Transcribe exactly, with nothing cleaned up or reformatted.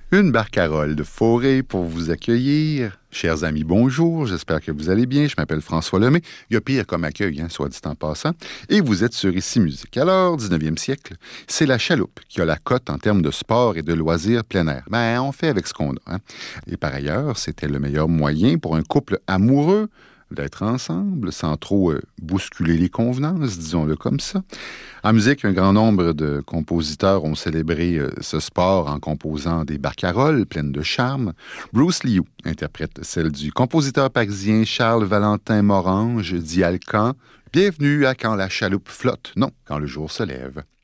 Une barcarolle de forêt pour vous accueillir. Chers amis, bonjour, j'espère que vous allez bien. Je m'appelle François Lemay. Il y a pire comme accueil, hein, soit dit en passant. Et vous êtes sur Ici Musique. Alors, dix-neuvième siècle, c'est la chaloupe qui a la cote en termes de sport et de loisirs plein air. Ben, on fait avec ce qu'on a. Hein. Et par ailleurs, c'était le meilleur moyen pour un couple amoureux d'être ensemble, sans trop euh, bousculer les convenances, disons-le comme ça. En musique, un grand nombre de compositeurs ont célébré euh, ce sport en composant des barcaroles pleines de charme. Bruce Liu interprète celle du compositeur parisien Charles-Valentin Morange, dit Alcan. Bienvenue à Quand la chaloupe flotte, non, quand le jour se lève.